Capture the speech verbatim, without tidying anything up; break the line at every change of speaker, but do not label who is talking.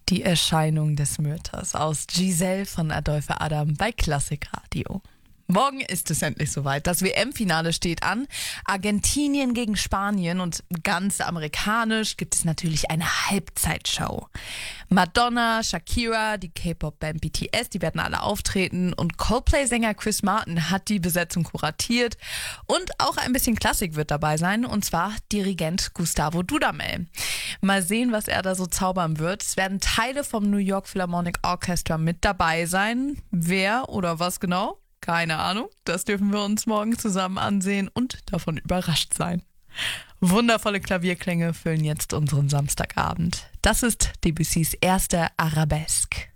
Die Erscheinung des Myrtas aus Giselle von Adolphe Adam bei Klassik Radio. Morgen ist es endlich soweit. Das W M-Finale steht an. Argentinien gegen Spanien und ganz amerikanisch gibt es natürlich eine Halbzeitshow. Madonna, Shakira, die K-Pop-Band B T S, die werden alle auftreten und Coldplay-Sänger Chris Martin hat die Besetzung kuratiert und auch ein bisschen Klassik wird dabei sein und zwar Dirigent Gustavo Dudamel. Mal sehen, was er da so zaubern wird. Es werden Teile vom New York Philharmonic Orchestra mit dabei sein. Wer oder was genau? Keine Ahnung, das dürfen wir uns morgen zusammen ansehen und davon überrascht sein. Wundervolle Klavierklänge füllen jetzt unseren Samstagabend. Das ist Debussys erste Arabesque.